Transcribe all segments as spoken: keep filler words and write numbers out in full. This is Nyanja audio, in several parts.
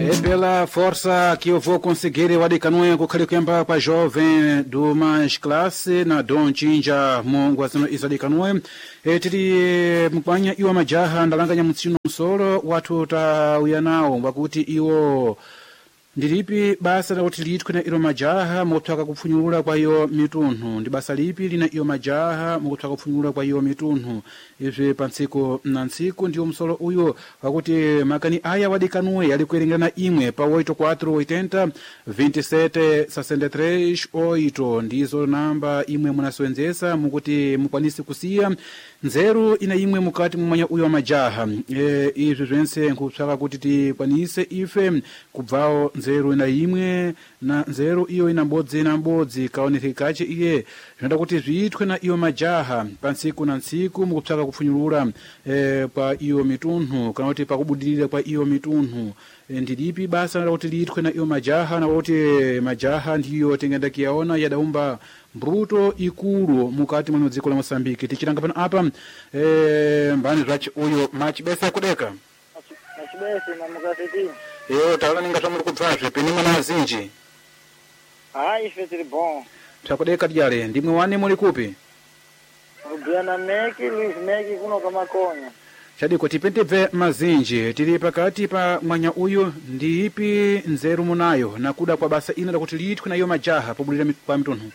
É pela força que eu vou conseguir wadikanoe kukhalikemba kwa jovem do mais classe na don chinja mongo asino isadikanoe e tiri mpanya iwa majaha ndalanganya mtsino msolo watu tauya nawo wakuti iwo ndilipi basa la kuti litwe na ilo majaha mukutaka kupfunyulula kwa iyo mitunhu ndi basa lipi lina iyo majaha mukutaka kupfunyulula kwa iyo mitunhu ivi pa ntsiku na ntsiku ndiyo msolo uyo wakuti makani aya wadikanuwe yali kuyerengerana imwe pa oito quatro oitenta vinte e sete sessenta e três oito ndizo namba imwe munaswenzesa mukuti mukwanisi kusiya nzeru ina imwe mukati mumanya uyo majaha e, ivi zvense nkupsaka kuti tikwanise ife kubvawo nzeru ina imwe na nzeru iyo ina mbodzi na mbodzi kaoneke kache iye zvinoda kuti zviitwe na iyo majaha pa ntsiku na ntsiku mukupsaka kupfunyulula e, pa iyo mitunhu kana kuti pakubudirira kwa iyo mitunhu e, ndilipi basa nda kuti liitwe na iyo majaha na kuti majaha ndiyo tengenda kiyaona yadaumba mbruto ikulu mukati mwa dziko la Mosambiki tichiranga pano apa e, mbani zvachi uyo machibesa kudeka machibesa na mukateti yo taona ninga tomuri kubvazve penimwe na azinji ah ife tiri bon takudeka dyale ndimwe wane muri kupi Rubiana Meki Luis Meki kuno kama konya chadiko tipentebve mazinji tiri pakati pa mwanya uyu ndi ipi nzeru munayo na kuda kwa basa ina lakuti liitwe na iyo majaha pobulira pa mitunhu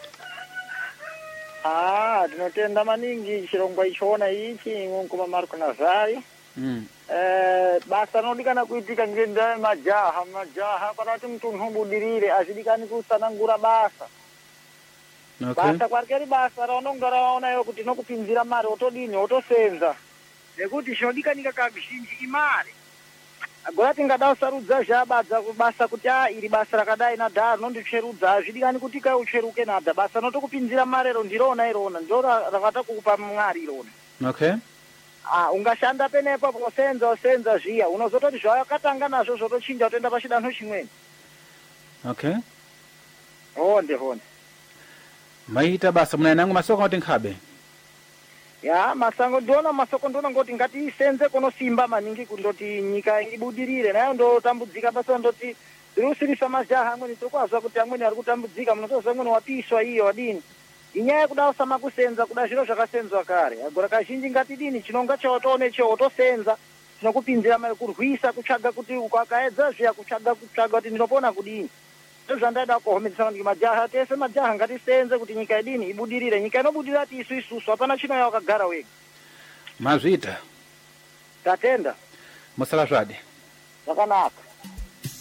ah tinotenda maningi chirongwa ichona ichi nkuma Marco Nazario mm. eh basa nodikana kuitika ngenda majaha majaha parati mtunhu budirire azidikani kusanangura basa okay. Basa kwarikeri basa raunonga raonayo kuti nokupinzira mari otodini otosenza nekuti chinodikanika kabizhinji imari agora tingada usarudza zvabadza kubasa kuti ah iri basa rakadai nadhari nonditsverudza azvidikani kuti kai utsveruke nadha basa notokupinzira marero ndirona irona ndo rakata kukupa mwari irona okay. ah ungashanda penepo posenza osenza zviya unozototi zvawakatanga nazvo zvotochinja utoenda pachidanho chimweni okay. honde honde maita basa munayenangu masoko kuti nkhabe ya masango ndiona masoko ndiona ngoti ngati isenze kono simba maningi kundoti nyika ibudirire nayo ndo tambudzika basa ndoti zirusirisa majaha amweni tokwazwa kuti amweni ari kutambudzika munotoza amweni wapiswa iyo wadini inyaya kuda usama kusenza kuda zviro zvakasenzwa kare agora kazhinji ngati dini chinonga chaotone chotosenza chinokupinzira mari kurwisa kutsvaga kuti ukakaedza zviya kutsvaga kutsvaga kuti ndinopona kudini zvandada kuhomedzana kuti majaha tese majaha ngatisenze kuti nyika yedini ibudirire nyika inobudirira ti isu isusu hapana chino yakagara wega mazvita tatenda musala zvade zvakanaka